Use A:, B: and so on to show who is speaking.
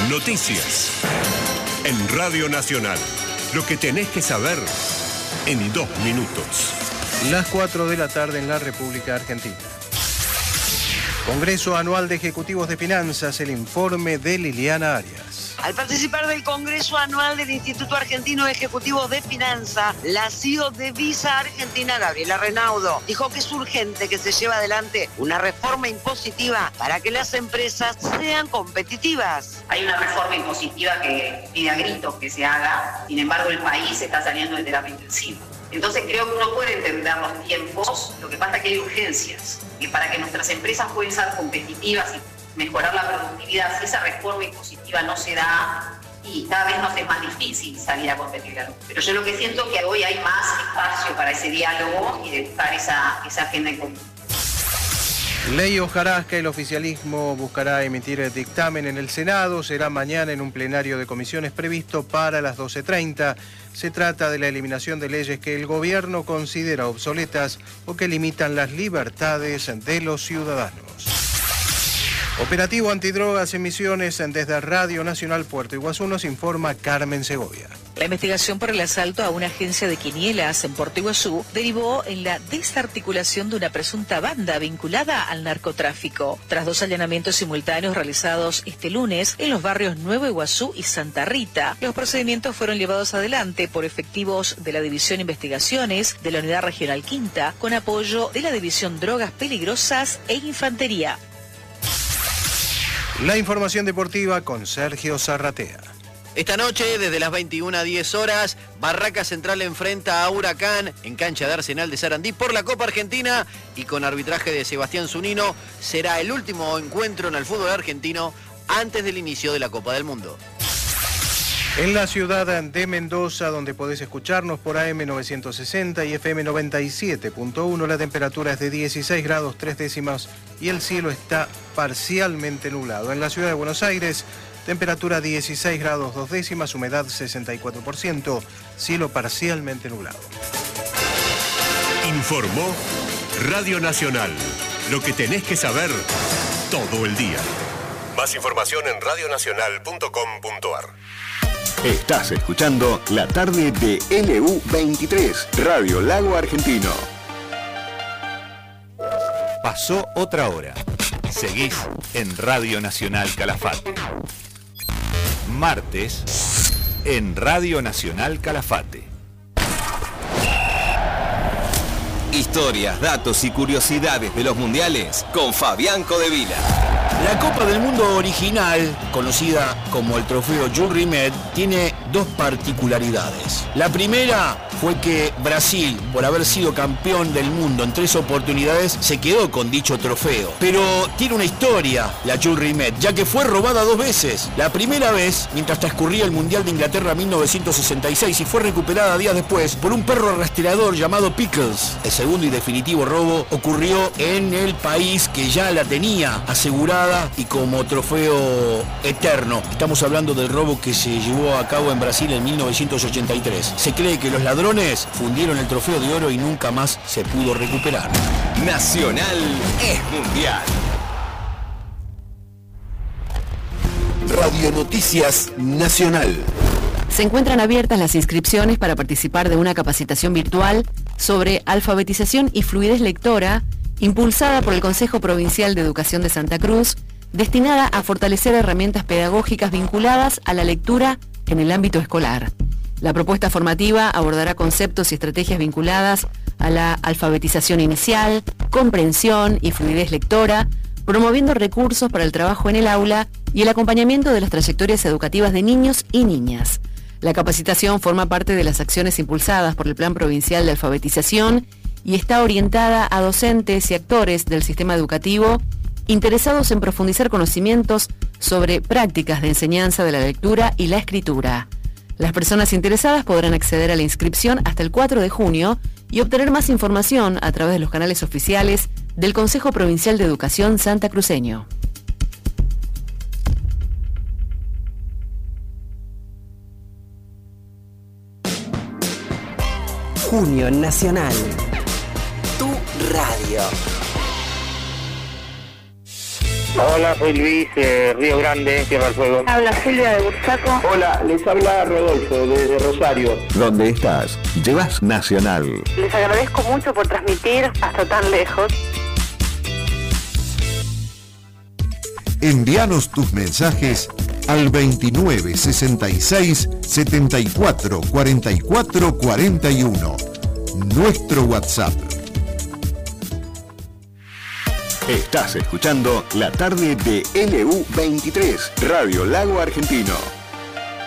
A: Noticias. En Radio Nacional. Lo que tenés que saber en 2 minutos.
B: Las 4 de la tarde en la República Argentina. Congreso Anual de Ejecutivos de Finanzas, el informe de Liliana Arias.
C: Al participar del Congreso Anual del Instituto Argentino de Ejecutivos de Finanzas, la CEO de Visa Argentina, Gabriela Renaudo, dijo que es urgente que se lleve adelante una reforma impositiva para que las empresas sean competitivas.
D: Hay una reforma impositiva que pide a gritos que se haga, sin embargo el país está saliendo de terapia intensiva. Entonces creo que uno puede entender los tiempos, lo que pasa es que hay urgencias, y para que nuestras empresas puedan ser competitivas y mejorar la productividad, si esa reforma impositiva no se da, y cada vez nos es más difícil salir a competir. Pero yo lo que siento es que hoy hay más espacio para ese diálogo y de buscar esa agenda en común.
B: Ley hojarasca, el oficialismo buscará emitir el dictamen en el Senado, será mañana en un plenario de comisiones previsto para las 12:30. Se trata de la eliminación de leyes que el gobierno considera obsoletas o que limitan las libertades de los ciudadanos. Operativo antidrogas en Misiones desde Radio Nacional Puerto Iguazú, nos informa Carmen Segovia.
E: La investigación por el asalto a una agencia de quinielas en Puerto Iguazú derivó en la desarticulación de una presunta banda vinculada al narcotráfico. Tras 2 allanamientos simultáneos realizados este lunes en los barrios Nuevo Iguazú y Santa Rita, los procedimientos fueron llevados adelante por efectivos de la División Investigaciones de la Unidad Regional Quinta, con apoyo de la División Drogas Peligrosas e Infantería.
B: La información deportiva con Sergio Zarratea.
F: Esta noche, desde las 21:10 horas, Barraca Central enfrenta a Huracán en cancha de Arsenal de Sarandí por la Copa Argentina y con arbitraje de Sebastián Zunino. Será el último encuentro en el fútbol argentino antes del inicio de la Copa del Mundo.
B: En la ciudad de Mendoza, donde podés escucharnos por AM 960 y FM 97.1, la temperatura es de 16 grados 3 décimas y el cielo está parcialmente nublado. En la ciudad de Buenos Aires, temperatura 16 grados 2 décimas, humedad 64%, cielo parcialmente nublado.
A: Informó Radio Nacional. Lo que tenés que saber todo el día. Más información en radionacional.com.ar.
G: Estás escuchando la tarde de LU23, Radio Lago Argentino.
H: Pasó otra hora. Seguís en Radio Nacional Calafate. Martes en Radio Nacional Calafate.
I: Historias, datos y curiosidades de los mundiales con Fabián Codevila.
J: La Copa del Mundo original, conocida como el trofeo Jules Rimet, tiene 2 particularidades. La primera fue que Brasil, por haber sido campeón del mundo en 3 oportunidades, se quedó con dicho trofeo. Pero tiene una historia la Jules Rimet, ya que fue robada 2 veces. La primera vez, mientras transcurría el Mundial de Inglaterra 1966, y fue recuperada días después por un perro rastreador llamado Pickles. El segundo y definitivo robo ocurrió en el país que ya la tenía asegurada y como trofeo eterno. Estamos hablando del robo que se llevó a cabo en Brasil en 1983. Se cree que los ladrones fundieron el trofeo de oro y nunca más se pudo recuperar.
I: Nacional es mundial.
G: Radio Noticias Nacional.
K: Se encuentran abiertas las inscripciones para participar de una capacitación virtual sobre alfabetización y fluidez lectora impulsada por el Consejo Provincial de Educación de Santa Cruz, destinada a fortalecer herramientas pedagógicas vinculadas a la lectura en el ámbito escolar. La propuesta formativa abordará conceptos y estrategias vinculadas a la alfabetización inicial, comprensión y fluidez lectora, promoviendo recursos para el trabajo en el aula y el acompañamiento de las trayectorias educativas de niños y niñas. La capacitación forma parte de las acciones impulsadas por el Plan Provincial de Alfabetización y está orientada a docentes y actores del sistema educativo interesados en profundizar conocimientos sobre prácticas de enseñanza de la lectura y la escritura. Las personas interesadas podrán acceder a la inscripción hasta el 4 de junio y obtener más información a través de los canales oficiales del Consejo Provincial de Educación Santacruceño.
L: Junio Nacional. Tu radio.
M: Hola, soy Luis, Río Grande, Tierra del Fuego.
N: Habla Silvia de Bursaco.
O: Hola, les habla Rodolfo desde Rosario.
G: ¿Dónde estás? Llevas Nacional.
N: Les agradezco mucho por transmitir hasta tan lejos.
P: Envíanos tus mensajes al 29 66 74 44 41. Nuestro WhatsApp.
G: Estás escuchando la tarde de LU23, Radio Lago Argentino.